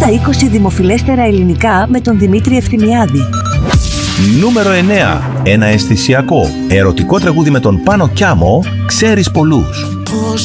τα 20 δημοφιλέστερα ελληνικά με τον Δημήτρη Ευθυμιάδη. Νούμερο 9. Ένα αισθησιακό, ερωτικό τραγούδι με τον Πάνο Κιάμο, «Ξέρεις πολλούς». Πώς